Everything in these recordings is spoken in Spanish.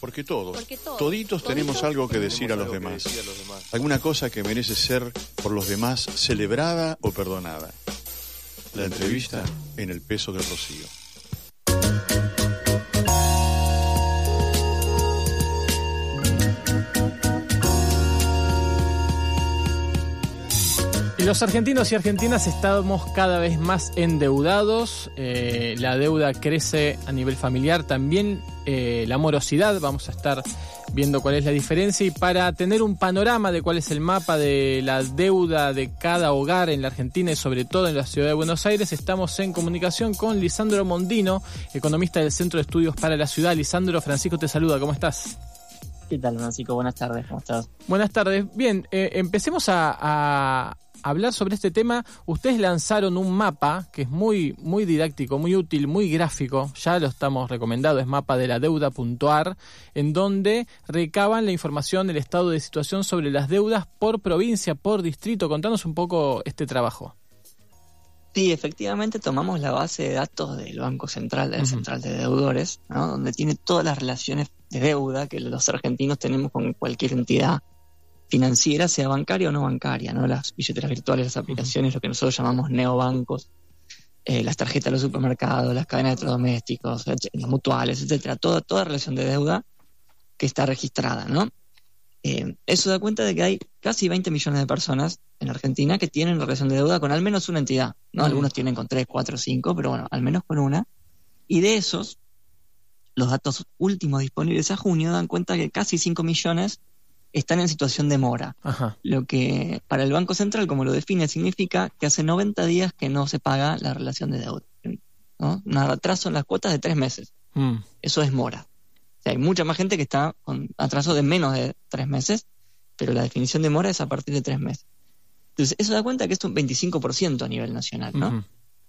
Porque toditos tenemos algo que decir a los demás. Alguna cosa que merece ser por los demás celebrada o perdonada. La entrevista en El Peso del Rocío. Los argentinos y argentinas estamos cada vez más endeudados, la deuda crece a nivel familiar, también la morosidad, vamos a estar viendo cuál es la diferencia, y para tener un panorama de cuál es el mapa de la deuda de cada hogar en la Argentina y sobre todo en la ciudad de Buenos Aires, estamos en comunicación con Lisandro Mondino, economista del Centro de Estudios para la Ciudad. Lisandro, Francisco te saluda, ¿cómo estás? ¿Qué tal, Francisco? Buenas tardes, ¿cómo estás? Buenas tardes. Bien, empecemos a hablar sobre este tema. Ustedes lanzaron un mapa que es muy, muy didáctico, muy útil, muy gráfico, ya lo estamos recomendando, es mapadeladeuda.ar, en donde recaban la información del estado de situación sobre las deudas por provincia, por distrito. Contanos un poco este trabajo. Sí, efectivamente tomamos la base de datos del Banco Central, del Central de Deudores, ¿no? Donde tiene todas las relaciones de deuda que los argentinos tenemos con cualquier entidad financiera, sea bancaria o no bancaria, ¿no? Las billeteras virtuales, las aplicaciones, lo que nosotros llamamos neobancos, las tarjetas de los supermercados, las cadenas de electrodomésticos, las mutuales, etcétera, toda relación de deuda que está registrada, ¿no? Eso da cuenta de que hay casi 20 millones de personas en Argentina que tienen relación de deuda con al menos una entidad, ¿no? Algunos tienen con 3, 4, 5, pero bueno, al menos con una. Y de esos, los datos últimos disponibles a junio dan cuenta que casi 5 millones están en situación de mora. Ajá. Lo que para el Banco Central, como lo define, significa que hace 90 días que no se paga la relación de deuda, ¿no? Un atraso en las cuotas de 3 meses. Eso es mora. O sea, hay mucha más gente que está con atraso de menos de 3 meses, pero la definición de mora es a partir de 3 meses. Entonces, eso da cuenta que es un 25% a nivel nacional, ¿no?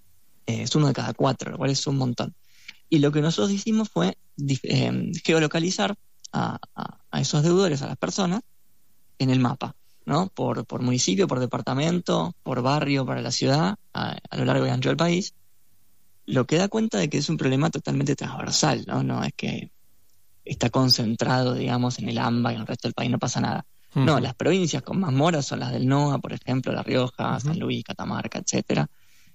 Es 1 de cada 4, lo cual es un montón. Y lo que nosotros hicimos fue geolocalizar a esos deudores, a las personas, en el mapa, ¿no? Por municipio, por departamento, por barrio, para la ciudad, a lo largo y ancho del país, lo que da cuenta de que es un problema totalmente transversal, ¿no? No es que está concentrado, digamos, en el AMBA y en el resto del país no pasa nada. No, las provincias con más moras son las del NOA, por ejemplo, La Rioja, San Luis, Catamarca, etcétera,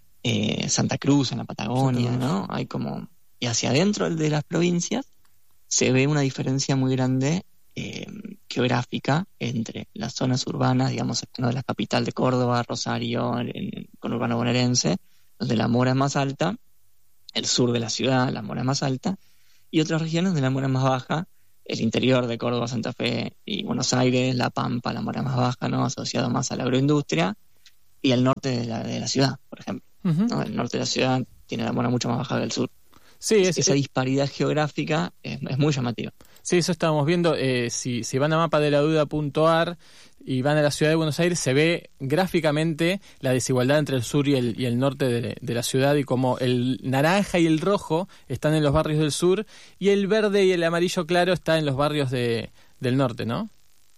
Santa Cruz en la Patagonia, ¿no? Hay como... Y hacia adentro de las provincias se ve una diferencia muy grande geográfica entre las zonas urbanas, digamos, ¿no? La capital de Córdoba, Rosario, el conurbano bonaerense, donde la mora es más alta, el sur de la ciudad, la mora es más alta, y otras regiones donde la mora es más baja, el interior de Córdoba, Santa Fe y Buenos Aires, La Pampa, la mora más baja, ¿no? Asociado más a la agroindustria, y el norte de la ciudad, por ejemplo, ¿no? El norte de la ciudad tiene la mora mucho más baja que el sur. Sí, esa disparidad geográfica es muy llamativa. Sí, eso estábamos viendo. Si van a mapadeladeuda.ar y van a la ciudad de Buenos Aires, se ve gráficamente la desigualdad entre el sur y el norte de la ciudad, y como el naranja y el rojo están en los barrios del sur y el verde y el amarillo claro está en los barrios del norte, ¿no?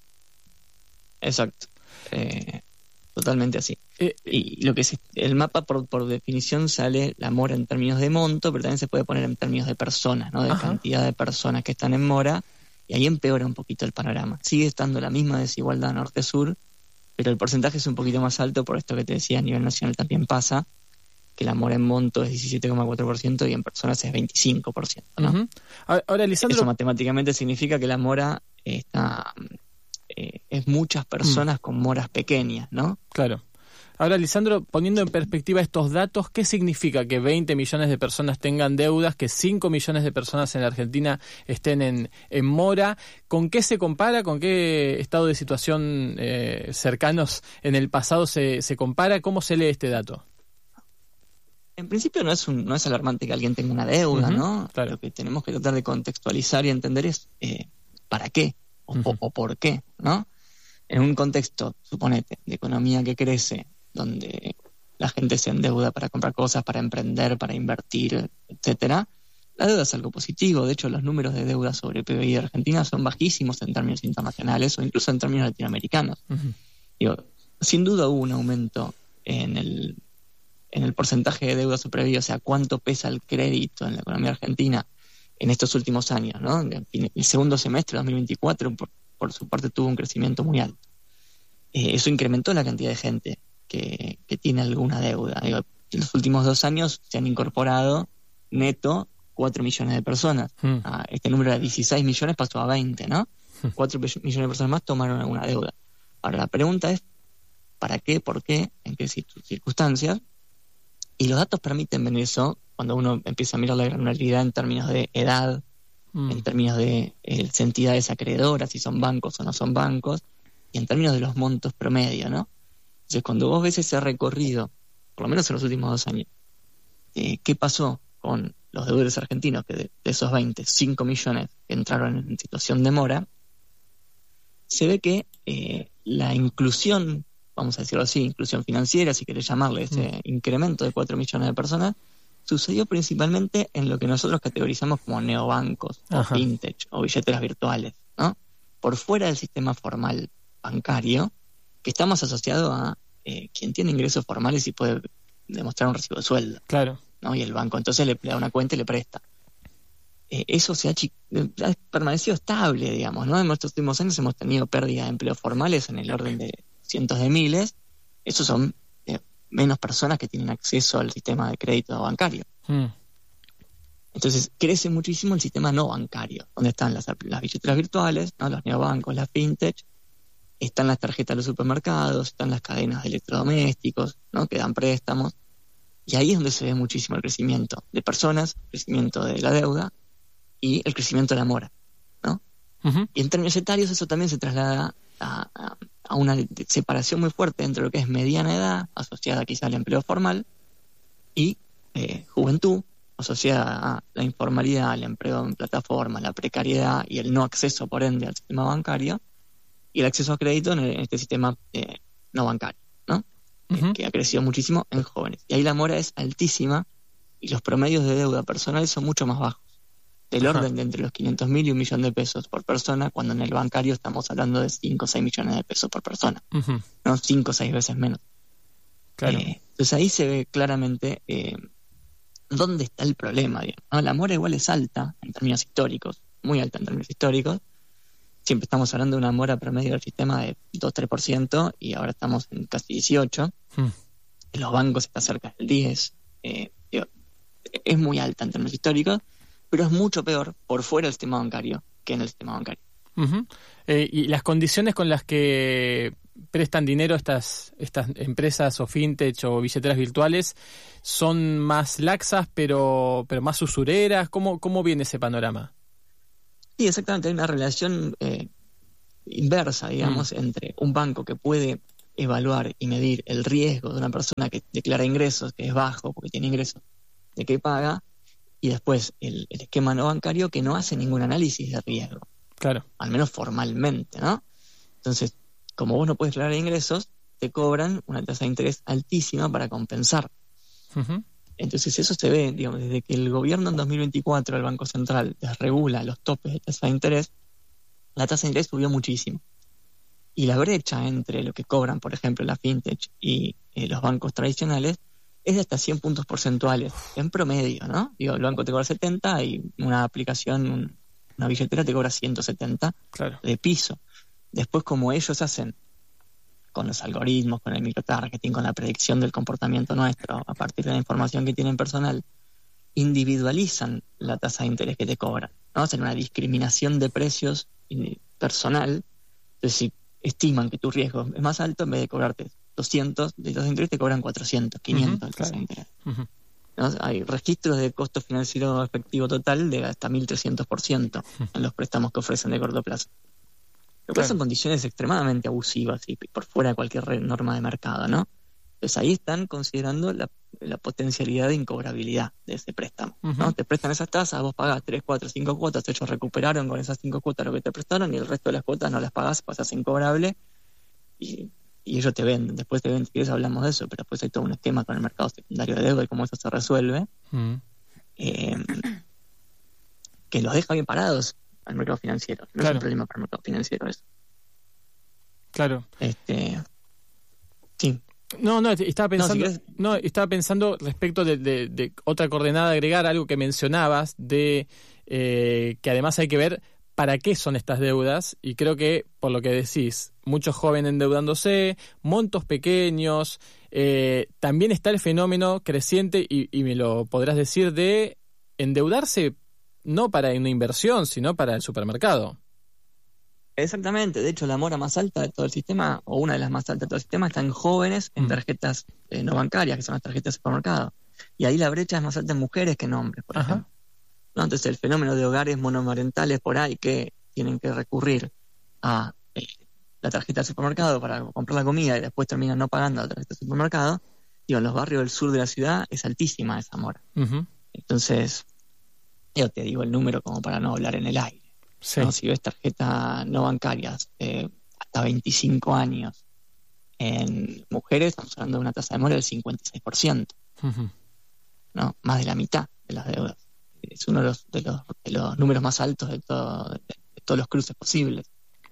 Exacto. Totalmente así. Y lo que es el mapa, por definición, sale la mora en términos de monto, pero también se puede poner en términos de personas, ¿no? De cantidad de personas que están en mora, y ahí empeora un poquito el panorama. Sigue estando la misma desigualdad norte-sur, pero el porcentaje es un poquito más alto, por esto que te decía, a nivel nacional también pasa, que la mora en monto es 17,4% y en personas es 25%, ¿no? Ahora, Lisandro... Eso matemáticamente significa que la mora está... es muchas personas con moras pequeñas, ¿no? Claro. Ahora, Lisandro, poniendo en perspectiva estos datos, ¿qué significa que 20 millones de personas tengan deudas, que 5 millones de personas en la Argentina estén en mora? ¿Con qué se compara? ¿Con qué estado de situación cercanos en el pasado se compara? ¿Cómo se lee este dato? En principio no es alarmante que alguien tenga una deuda, ¿no? Claro. Lo que tenemos que tratar de contextualizar y entender es ¿para qué? O por qué, ¿no? En un contexto, suponete, de economía que crece, donde la gente se endeuda para comprar cosas, para emprender, para invertir, etcétera, la deuda es algo positivo. De hecho, los números de deuda sobre PBI de Argentina son bajísimos en términos internacionales o incluso en términos latinoamericanos. Digo, sin duda hubo un aumento en el porcentaje de deuda sobre PBI, o sea, cuánto pesa el crédito en la economía argentina en estos últimos años, ¿no? El segundo semestre de 2024, por su parte, tuvo un crecimiento muy alto. Eso incrementó la cantidad de gente que tiene alguna deuda. Digo, en los últimos 2 años se han incorporado neto 4 millones de personas. Este número de 16 millones pasó a 20, ¿no? 4 millones de personas más tomaron alguna deuda. Ahora, la pregunta es, ¿para qué? ¿Por qué? ¿En qué circunstancias? Y los datos permiten ver eso cuando uno empieza a mirar la granularidad en términos de edad, en términos de entidades acreedoras, si son bancos o no son bancos, y en términos de los montos promedio, ¿no? Entonces, cuando vos ves ese recorrido, por lo menos en los últimos 2 años, ¿qué pasó con los deudores argentinos? Que de esos 20, 5 millones que entraron en situación de mora, se ve que la inclusión, vamos a decirlo así, inclusión financiera, si querés llamarle, ese incremento de 4 millones de personas, sucedió principalmente en lo que nosotros categorizamos como neobancos, o fintech, o billeteras virtuales, ¿no? Por fuera del sistema formal bancario, que está más asociado a quien tiene ingresos formales y puede demostrar un recibo de sueldo. Claro. ¿No? Y el banco entonces le da una cuenta y le presta. Eso ha permanecido estable, digamos, ¿no? En estos últimos años hemos tenido pérdida de empleos formales en el orden de cientos de miles. Esos son menos personas que tienen acceso al sistema de crédito bancario. Entonces crece muchísimo el sistema no bancario, donde están las billeteras virtuales, ¿no? Los neobancos, las fintech, están las tarjetas de los supermercados, están las cadenas de electrodomésticos, ¿no? Que dan préstamos. Y ahí es donde se ve muchísimo el crecimiento de personas, el crecimiento de la deuda y el crecimiento de la mora, ¿no? Y en términos etarios eso también se traslada a una separación muy fuerte entre lo que es mediana edad, asociada quizá al empleo formal, y juventud, asociada a la informalidad, al empleo en plataformas, la precariedad y el no acceso, por ende, al sistema bancario, y el acceso a crédito en este sistema no bancario, ¿no? Que ha crecido muchísimo en jóvenes. Y ahí la mora es altísima y los promedios de deuda personal son mucho más bajos, del orden de entre los 500.000 y 1 millón de pesos por persona, cuando en el bancario estamos hablando de 5 o 6 millones de pesos por persona, ¿no? 5 o 6 veces menos. Claro. Entonces ahí se ve claramente dónde está el problema, digamos, ¿no? La mora igual es alta en términos históricos, muy alta en términos históricos. Siempre estamos hablando de una mora promedio del sistema de 2-3% y ahora estamos en casi 18%. En los bancos está cerca del 10%. Es muy alta en términos históricos, pero es mucho peor por fuera del sistema bancario que en el sistema bancario. Y las condiciones con las que prestan dinero estas empresas o fintech o billeteras virtuales son más laxas, pero más usureras. ¿Cómo viene ese panorama? Sí, exactamente. Hay una relación inversa, digamos, entre un banco que puede evaluar y medir el riesgo de una persona que declara ingresos, que es bajo porque tiene ingresos, de que paga, y después el esquema no bancario que no hace ningún análisis de riesgo. Claro. Al menos formalmente, ¿no? Entonces, como vos no puedes declarar ingresos, te cobran una tasa de interés altísima para compensar. Entonces eso se ve, digamos, desde que el gobierno en 2024, el Banco Central, desregula los topes de tasa de interés, la tasa de interés subió muchísimo. Y la brecha entre lo que cobran, por ejemplo, la fintech y los bancos tradicionales es de hasta 100 puntos porcentuales, en promedio, ¿no? Digo, el banco te cobra 70 y una aplicación, una billetera te cobra 170 de piso. Después, como ellos hacen con los algoritmos, con el microtargeting, con la predicción del comportamiento nuestro, a partir de la información que tienen personal, individualizan la tasa de interés que te cobran, ¿no? Hacen una discriminación de precios personal. Entonces, si estiman que tu riesgo es más alto, en vez de cobrarte 200 de tasa de interés, te cobran 400, 500 de tasa de interés. ¿No? Hay registros de costo financiero efectivo total de hasta 1.300% en los préstamos que ofrecen de corto plazo. Lo cual son condiciones extremadamente abusivas y por fuera de cualquier norma de mercado, ¿no? Entonces ahí están considerando la potencialidad de incobrabilidad de ese préstamo, ¿no? Te prestan esas tasas, vos pagás 3, 4, 5 cuotas, ellos recuperaron con esas 5 cuotas lo que te prestaron y el resto de las cuotas no las pagás, pasás incobrable y ellos te venden. Después te venden, si quieres hablamos de eso, pero después hay todo un esquema con el mercado secundario de deuda y cómo eso se resuelve, que los deja bien parados al mercado financiero. No es un problema para el mercado financiero eso. Claro. Sí. No, estaba pensando respecto de otra coordenada, agregar algo que mencionabas de que además hay que ver para qué son estas deudas, y creo que, por lo que decís, muchos jóvenes endeudándose, montos pequeños, también está el fenómeno creciente, y me lo podrás decir, de endeudarse no para una inversión, sino para el supermercado. Exactamente, de hecho la mora más alta de todo el sistema, o una de las más altas de todo el sistema, está en jóvenes en tarjetas no bancarias, que son las tarjetas de supermercado. Y ahí la brecha es más alta en mujeres que en hombres, por ejemplo. ¿No? Entonces el fenómeno de hogares monomarentales por ahí que tienen que recurrir a la tarjeta de supermercado para comprar la comida y después terminan no pagando la tarjeta de supermercado, en los barrios del sur de la ciudad es altísima esa mora. Entonces, yo te digo el número como para no hablar en el aire. Sí. ¿No? Si ves tarjetas no bancarias hasta 25 años en mujeres, estamos hablando de una tasa de mora del 56%. ¿No? Más de la mitad de las deudas. Es uno de los números más altos de todos los cruces posibles.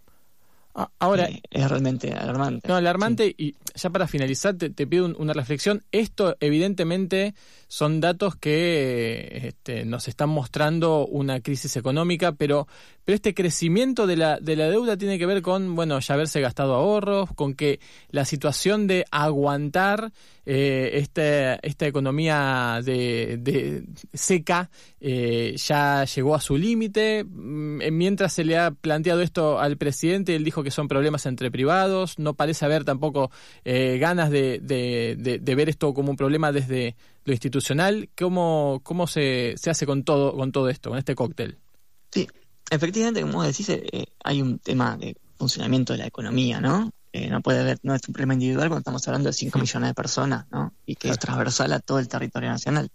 Ahora, es realmente alarmante. No, alarmante, sí. Y ya para finalizar te pido una reflexión. Esto evidentemente son datos que nos están mostrando una crisis económica, pero este crecimiento de la deuda tiene que ver con, ya haberse gastado ahorros, con que la situación de aguantar esta economía de seca ya llegó a su límite. Mientras se le ha planteado esto al presidente, él dijo que son problemas entre privados, no parece haber tampoco ganas de ver esto como un problema desde lo institucional. ¿Cómo se hace con todo esto, con este cóctel? Sí, efectivamente, como vos decís, hay un tema de funcionamiento de la economía, ¿no? No puede haber, no es un problema individual cuando estamos hablando de 5 millones de personas, ¿no? Y que es transversal a todo el territorio nacional.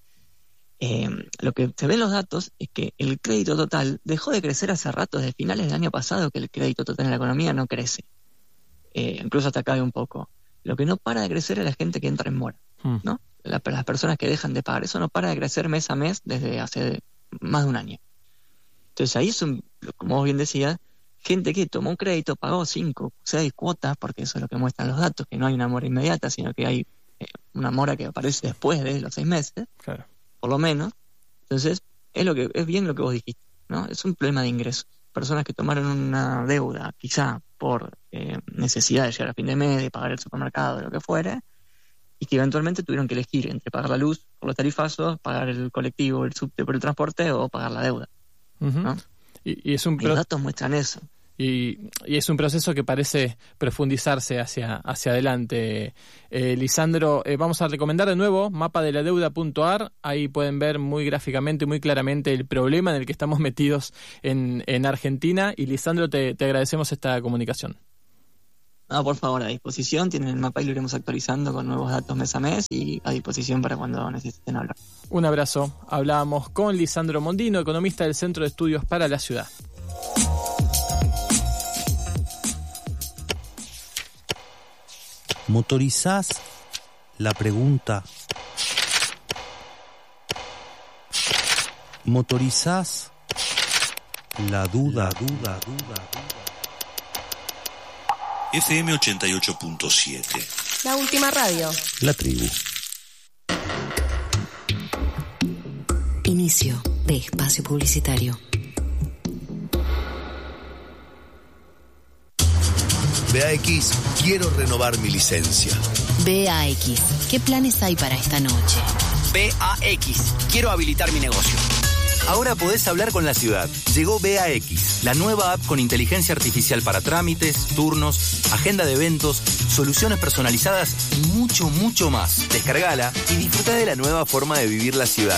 Lo que se ve en los datos es que el crédito total dejó de crecer hace rato, desde finales del año pasado, que el crédito total en la economía no crece. Incluso hasta cae un poco. Lo que no para de crecer es la gente que entra en mora, ¿no? Las personas que dejan de pagar. Eso no para de crecer mes a mes desde hace más de un año. Entonces ahí son, como vos bien decías, gente que tomó un crédito, pagó 5, 6 cuotas, porque eso es lo que muestran los datos, que no hay una mora inmediata, sino que hay una mora que aparece después de los 6 meses, claro, por lo menos. Entonces, es bien lo que vos dijiste, ¿no? Es un problema de ingresos. Personas que tomaron una deuda, quizá por necesidad de llegar a fin de mes, de pagar el supermercado, de lo que fuere, y que eventualmente tuvieron que elegir entre pagar la luz por los tarifazos, pagar el colectivo, el subte por el transporte, o pagar la deuda. ¿No? Y es los datos muestran eso. Y es un proceso que parece profundizarse hacia adelante. Lisandro, vamos a recomendar de nuevo mapadeladeuda.ar. Ahí pueden ver muy gráficamente y muy claramente el problema en el que estamos metidos en Argentina. Y Lisandro, te agradecemos esta comunicación. No, por favor, a disposición. Tienen el mapa y lo iremos actualizando con nuevos datos mes a mes, y a disposición para cuando necesiten hablar. Un abrazo. Hablábamos con Lisandro Mondino, economista del Centro de Estudios para la Ciudad. ¿Motorizás? La pregunta. ¿Motorizás? La duda. FM 88.7. La última radio. La tribu. Inicio de espacio publicitario. BAX, quiero renovar mi licencia. BAX, ¿qué planes hay para esta noche? BAX, quiero habilitar mi negocio. Ahora podés hablar con la ciudad. Llegó BAX, la nueva app con inteligencia artificial para trámites, turnos, agenda de eventos, soluciones personalizadas y mucho, mucho más. Descargala y disfruta de la nueva forma de vivir la ciudad.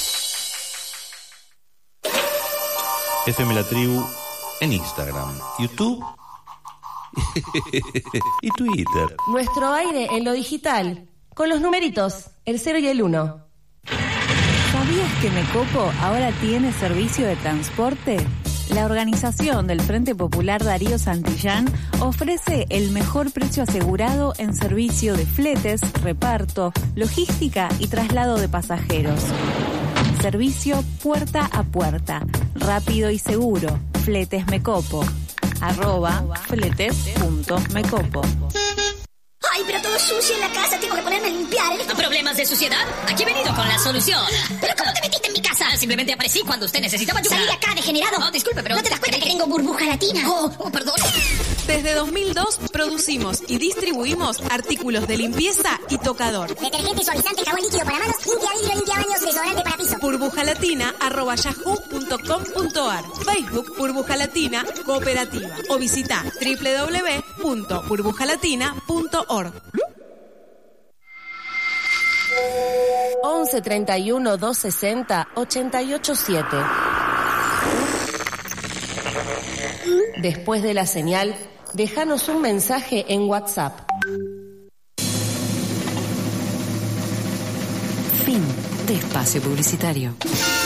FM La Tribu en Instagram, YouTube y Twitter. Nuestro aire en lo digital, con los numeritos, el 0 y el 1. ¿Sabías que Mecopo ahora tiene servicio de transporte? La organización del Frente Popular Darío Santillán ofrece el mejor precio asegurado en servicio de fletes, reparto, logística y traslado de pasajeros. Servicio puerta a puerta, rápido y seguro. Fletes Mecopo. @fletes.mecopo. ¡Ay, pero todo sucio en la casa, tengo que ponerme a limpiar. ¿Problemas de suciedad? Aquí he venido con la solución. ¿Pero cómo te metiste en mi casa? Simplemente aparecí cuando usted necesitaba ayuda. Salí de acá, degenerado. No, disculpe, pero... ¿No te das cuenta que tengo burbuja latina? Perdón. Desde 2002 producimos y distribuimos artículos de limpieza y tocador. Detergente, suavizante, jabón líquido para manos, limpia vidrio, limpia baños, desodorante para piso. burbujalatina@yahoo.com.ar. Facebook Burbuja Latina Cooperativa. O visita www.burbujalatina.org. 11 31 260 887. Después de la señal, déjanos un mensaje en WhatsApp. Fin de espacio publicitario.